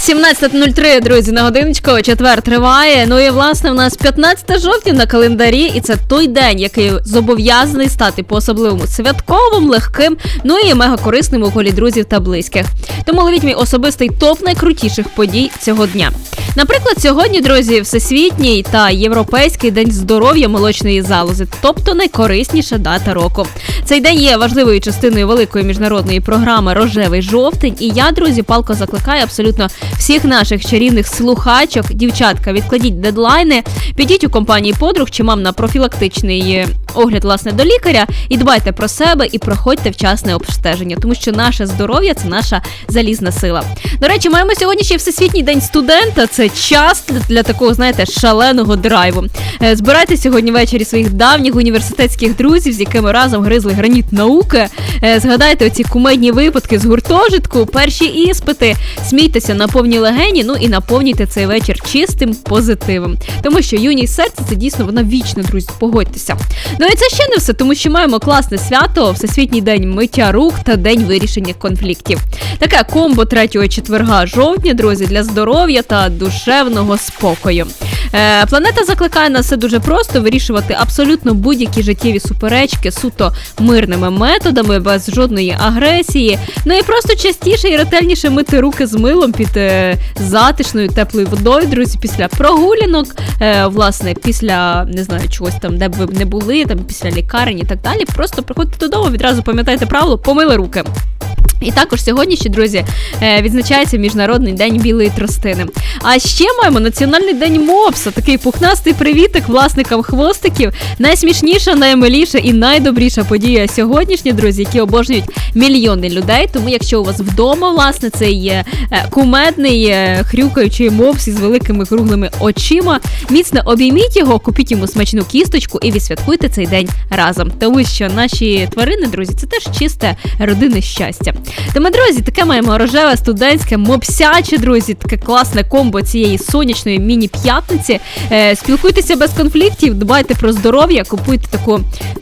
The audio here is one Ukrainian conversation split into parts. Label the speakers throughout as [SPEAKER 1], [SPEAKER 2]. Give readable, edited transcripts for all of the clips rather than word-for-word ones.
[SPEAKER 1] 17:03, друзі, на годиночку, четвер триває. Ну і, власне, в нас 15 жовтня на календарі, і це той день, який зобов'язаний стати по-особливому святковим, легким, ну і мега-корисним у колі друзів та близьких. Тому ловіть мій особистий топ найкрутіших подій цього дня. Наприклад, сьогодні, друзі, Всесвітній та Європейський день здоров'я молочної залози, тобто найкорисніша дата року. Цей день є важливою частиною великої міжнародної програми «Рожевий жовтень», і я, друзі, палко закликаю абсолютно всіх наших чарівних слухачок, дівчатка, відкладіть дедлайни, підіть у компанії подруг чи мам на профілактичний огляд, власне, до лікаря, і дбайте про себе, і проходьте вчасне обстеження, тому що наше здоров'я – це наша залізна сила. До речі, маємо сьогодні ще Всесвітній день студента, це час для такого, знаєте, шаленого драйву. Збирайте сьогодні ввечері своїх давніх університетських друзів, з якими разом гризли граніт науки, згадайте оці кумедні випадки з гуртожитку, перші іспити, смійтеся на повні легені, ну і наповнюйте цей вечір чистим позитивом. Тому що юність серця – це дійсно вона вічна, друзі, погодьтеся. Ну і це ще не все, тому що маємо класне свято, Всесвітній день миття рук та день вирішення конфліктів. Таке комбо 3-го четверга жовтня, друзі, для здоров'я та душевного спокою. Планета закликає нас все дуже просто вирішувати абсолютно будь-які життєві суперечки суто мирними методами, без жодної агресії. Ну і просто частіше і ретельніше мити руки з милом під затишною теплою водою, друзі, після прогулянок, власне, після, не знаю, чогось там, де б ви не були, там, після лікарень і так далі. Просто приходьте додому, відразу пам'ятайте правило, помили руки. І також сьогодні ще, друзі, відзначається Міжнародний день білої тростини. А ще маємо Національний день мопса, такий пухнастий привітик власникам хвостиків. Найсмішніша, наймиліша і найдобріша подія сьогоднішня, друзі, які обожнюють мільйони людей. Тому якщо у вас вдома, власне, цей кумедний, хрюкаючий мопс із великими круглими очима, міцно обійміть його, купіть йому смачну кісточку і відсвяткуйте цей день разом. Тому що наші тварини, друзі, це теж чисте родинне щастя. Тому, друзі, таке маємо рожеве, студентське, мопсяче, друзі, таке класне комбо цієї сонячної міні-п'ятниці. Спілкуйтеся без конфліктів, дбайте про здоров'я, купуйте таку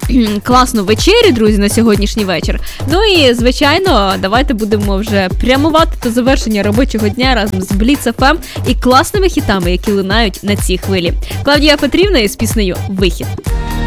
[SPEAKER 1] класну вечерю, друзі, на сьогоднішній вечір. Ну і, звичайно, давайте будемо вже прямувати до завершення робочого дня разом з Blitz FM і класними хітами, які лунають на цій хвилі. Клавдія Петрівна із піснею «Вихід».